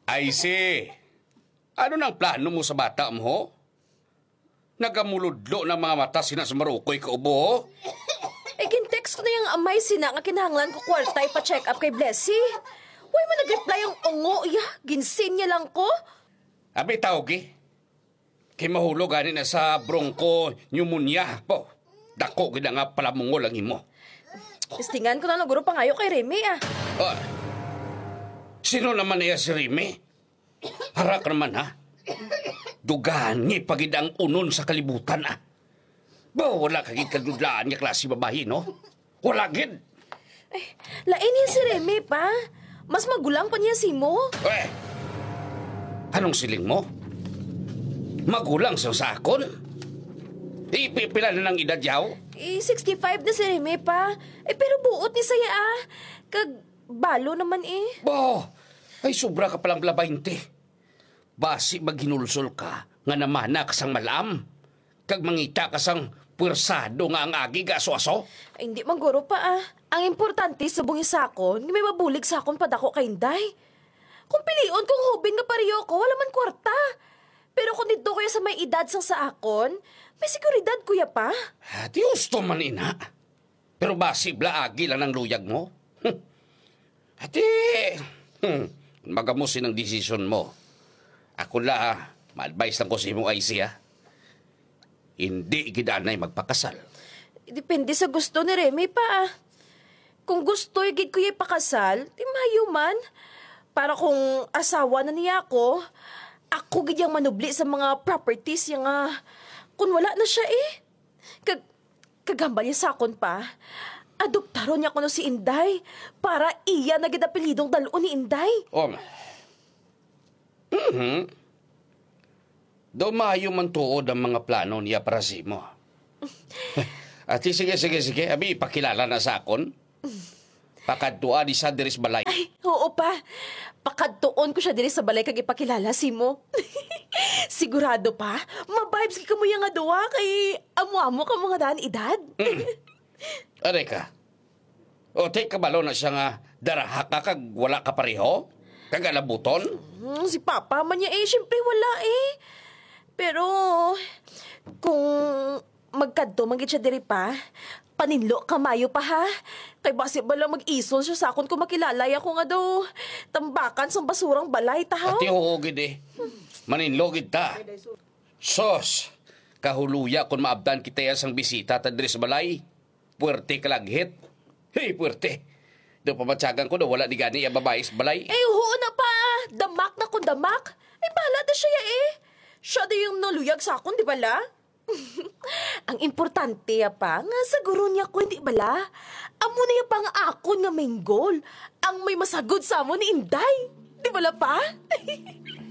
Ay si, ano nang plano mo sa bata mo, ho? Nagamuludlo ng mga mata sina sa marukoy kaubo, ho? Kin-text ko na yung amay sina nga kinahanglan ko kwarta ipa-check up kay Blessy. Huwag mo nag-reply yung ungo, ginsin niya lang ko. Abi tawag kay mahulog gani na sa bronco pneumonia po. Dako gina nga pala mungo lang imo. Testingan ko na ng guro pangayo kay Remy, Ah, sino naman niya si Remy? Harak naman, ha? Dugani pagid ang unon sa kalibutan, Ba, wala kaging kadudlaan niya klase babae, no? Wala gid. Lain yan si Remy, pa. Mas magulang pa niya si mo. Anong siling mo? Magulang sa sakon? Ipipila na ng edad yaw? 65 na si Remy, pa. Pero buot ni saya, Kag balo naman, Bo, ay sobra ka palang bala 20. Basi maghinulsol ka nga namana kasang malam. Kag mangita kasang puwersado nga ang agi gaso-aso. Ay, hindi man guro pa, Ang importante sa bungi sakon, may mabulig sakon padako kay Inday. Kung pilion kung hubin nga pariyo ko, wala man kwarta. Pero kung dito kuya sa may edad sang sa akon, may seguridad kuya pa. Di gusto man ina. Pero basi bla agi lang ng luyag mo. Ati, magamusin ang desisyon mo. Ako ma-advise lang ko sa imong IC, Hindi gidanay magpakasal. Depende sa gusto ni Remy pa, Kung gusto gid kuya ipakasal, di mayo man. Para kung asawa na niya ako gid yang manubli sa mga properties yang kung wala na siya Kagambal niya sa akon pa. Adoptaron niya ko no si Inday para iya na gid apelidong dalo ni Inday. Dumayo man tuod ang mga plano niya para si mo. At sige. Abi, ipakilala na sa akon. Pakadtua di sa diris balay. Ay, oo pa. Pakadtuon ko siya diri sa balay kag ipakilala si mo. Sigurado pa, mabibes ka mo yung nga duwa kay amo-amo ka mga daan edad. Aray ka. O, take kabalo na siya nga daraha ka kag wala ka pareho? Kag alabuton? Si Papa man niya syempre wala Pero, kung magkadto manggit siya diri pa, paninlo kamayo pa ha. Kay basi ba lang mag-isol siya sa akon kung makilalay ako nga do. Tambakan sa basurang balay tahaw. Ati huugid Maninlogid ta. Sos, kahuluya kung maabdan kita sang bisita ta diri sa balay. Puwerte kalaghit. Hey, puwerte. Do pamatsagan ko wala di gani ang babae sa balay. Oo na pa. Damak na kung damak. Bala na siya Siya di yung naluyag sa akon, di bala? Ang importante pa, nga siguro niya ko, hindi bala? Amo na yung pang akon nga main goal. Ang may masagod sa amo ni Inday. Di bala pa?